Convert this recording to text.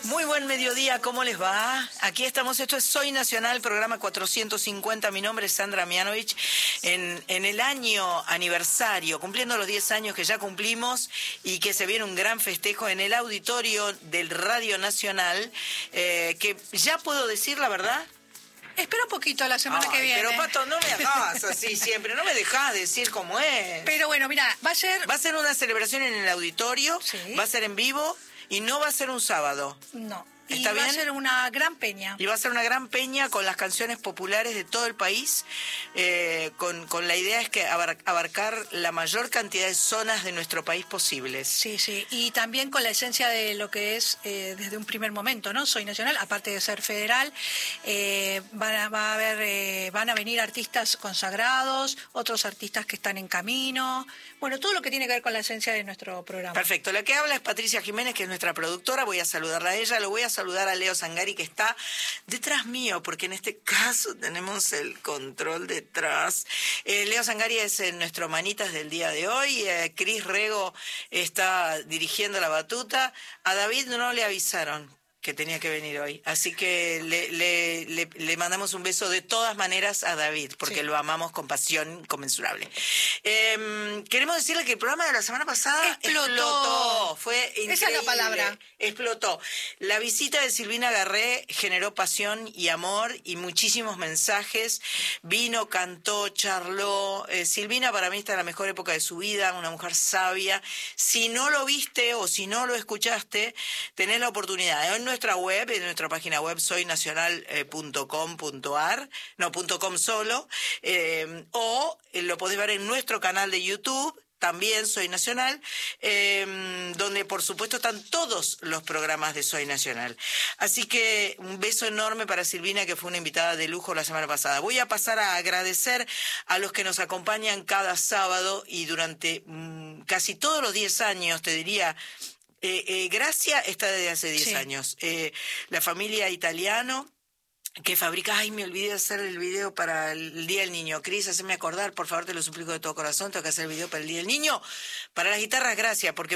Muy buen mediodía, ¿cómo les va? Aquí estamos, esto es Soy Nacional, programa 450. Mi nombre es Sandra Mianovich. En el año aniversario, cumpliendo los 10 años que ya cumplimos y que se viene un gran festejo en el auditorio del Radio Nacional, que ya puedo decir la verdad. Espera un poquito la semana que viene. Pero Pato, no me hagas así siempre, no me dejás decir cómo es. Pero bueno, mira, va a ser una celebración en el auditorio, sí. Va a ser en vivo y no va a ser un sábado. No. ¿Está bien? Va a ser una gran peña. Y va a ser una gran peña con las canciones populares de todo el país, con la idea es que abarcar la mayor cantidad de zonas de nuestro país posibles. Sí, sí, y también con la esencia de lo que es desde un primer momento, ¿no? Soy Nacional, aparte de ser federal, van a venir artistas consagrados, otros artistas que están en camino, bueno, todo lo que tiene que ver con la esencia de nuestro programa. Perfecto, la que habla es Patricia Jiménez, que es nuestra productora, voy a saludarla a ella, lo voy a saludar a Leo Sangari, que está detrás mío, porque en este caso tenemos el control detrás. Leo Sangari es nuestro manitas del día de hoy. Cris Rego está dirigiendo la batuta. A David no le avisaron que tenía que venir hoy, así que le mandamos un beso de todas maneras a David, porque sí, lo amamos con pasión inconmensurable. Queremos decirle que el programa de la semana pasada explotó. Fue increíble. Esa es la palabra. Explotó. La visita de Silvina Garré generó pasión y amor y muchísimos mensajes. Vino, cantó, charló. Silvina para mí está en la mejor época de su vida, una mujer sabia. Si no lo viste o si no lo escuchaste, tenés la oportunidad. En nuestra web, en nuestra página web soynacional.com.ar, no, .com solo, o lo podés ver en nuestro canal de YouTube, también Soy Nacional, donde por supuesto están todos los programas de Soy Nacional. Así que un beso enorme para Silvina, que fue una invitada de lujo la semana pasada. Voy a pasar a agradecer a los que nos acompañan cada sábado y durante casi todos los 10 años, te diría. Gracia está desde hace 10 años. La familia Italiano, que fabrica... Ay, me olvidé de hacer el video para el Día del Niño. Cris, haceme acordar, por favor, te lo suplico de todo corazón. Tengo que hacer el video para el Día del Niño. Para las guitarras, Gracia, porque